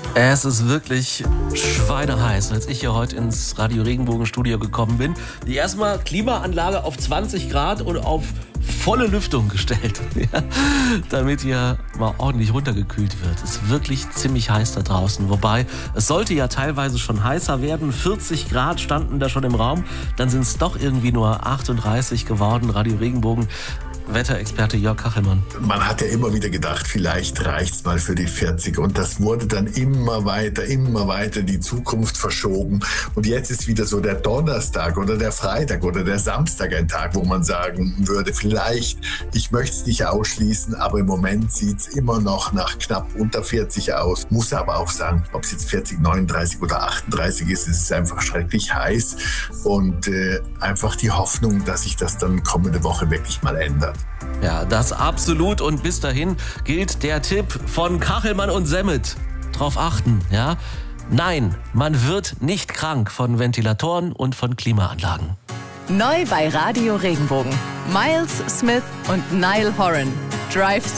Es ist wirklich schweineheiß, als ich hier heute ins Radio Regenbogen-Studio gekommen bin. Erstmal Klimaanlage auf 20 Grad und auf volle Lüftung gestellt, ja, damit hier mal ordentlich runtergekühlt wird. Es ist wirklich ziemlich heiß da draußen. Wobei, es sollte ja teilweise schon heißer werden. 40 Grad standen da schon im Raum. Dann sind es doch irgendwie nur 38 geworden. Radio Regenbogen. Wetterexperte Jörg Kachelmann. Man hat ja immer wieder gedacht, vielleicht reicht's mal für die 40. Und das wurde dann immer weiter in die Zukunft verschoben. Und jetzt ist wieder so der Donnerstag oder der Freitag oder der Samstag ein Tag, wo man sagen würde, vielleicht, ich möchte es nicht ausschließen, aber im Moment sieht's immer noch nach knapp unter 40 aus. Muss aber auch sagen, ob es jetzt 40, 39 oder 38 ist, es ist einfach schrecklich heiß. Und einfach die Hoffnung, dass sich das dann kommende Woche wirklich mal ändert. Ja, das absolut. Und bis dahin gilt der Tipp von Kachelmann und Semmet. Drauf achten, ja? Nein, man wird nicht krank von Ventilatoren und von Klimaanlagen. Neu bei Radio Regenbogen. Miles Smith und Niall Horan. Drive